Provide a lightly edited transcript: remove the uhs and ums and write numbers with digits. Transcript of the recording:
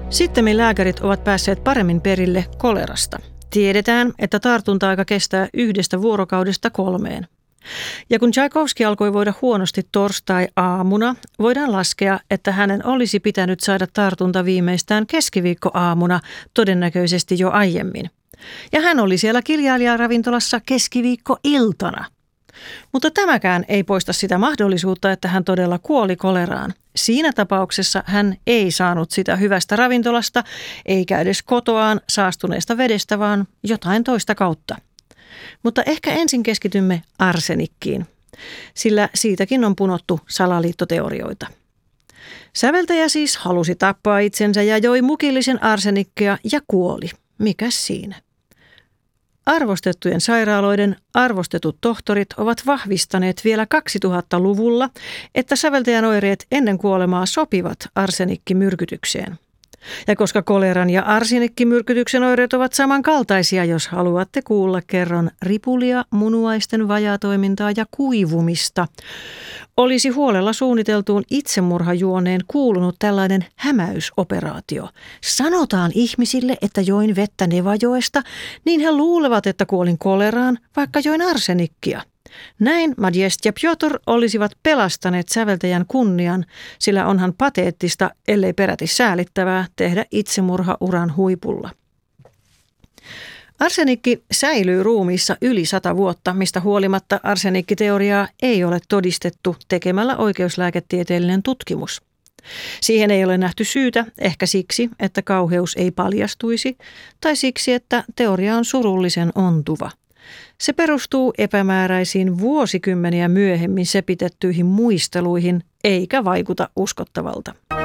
Sittemmin lääkärit ovat päässeet paremmin perille kolerasta. Tiedetään, että tartunta-aika kestää 1 vuorokaudesta 3. Ja kun Tchaikovsky alkoi voida huonosti torstai-aamuna, voidaan laskea, että hänen olisi pitänyt saada tartunta viimeistään keskiviikkoaamuna, todennäköisesti jo aiemmin. Ja hän oli siellä kirjailijaravintolassa keskiviikkoiltana. Mutta tämäkään ei poista sitä mahdollisuutta, että hän todella kuoli koleraan. Siinä tapauksessa hän ei saanut sitä hyvästä ravintolasta, eikä edes kotoaan saastuneesta vedestä, vaan jotain toista kautta. Mutta ehkä ensin keskitymme arsenikkiin, sillä siitäkin on punottu salaliittoteorioita. Säveltäjä siis halusi tappaa itsensä ja joi mukillisen arsenikkia ja kuoli. Mikäs siinä? Arvostettujen sairaaloiden arvostetut tohtorit ovat vahvistaneet vielä 2000-luvulla, että säveltäjän oireet ennen kuolemaa sopivat arsenikkimyrkytykseen. Ja koska koleran ja arsenikkimyrkytyksen oireet ovat samankaltaisia, jos haluatte kuulla, kerron ripulia, munuaisten vajaatoimintaa ja kuivumista. Olisi huolella suunniteltuun itsemurhajuoneen kuulunut tällainen hämäysoperaatio. Sanotaan ihmisille, että join vettä Nevajoesta, niin he luulevat, että kuolin koleraan, vaikka join arsenikkia. Näin Madjest ja Pjotr olisivat pelastaneet säveltäjän kunnian, sillä onhan pateettista, ellei peräti säälittävää, tehdä itsemurhauran huipulla. Arsenikki säilyy ruumiissa yli 100 vuotta, mistä huolimatta arsenikkiteoriaa ei ole todistettu tekemällä oikeuslääketieteellinen tutkimus. Siihen ei ole nähty syytä, ehkä siksi, että kauheus ei paljastuisi, tai siksi, että teoria on surullisen ontuva. Se perustuu epämääräisiin vuosikymmeniä myöhemmin sepitettyihin muisteluihin, eikä vaikuta uskottavalta.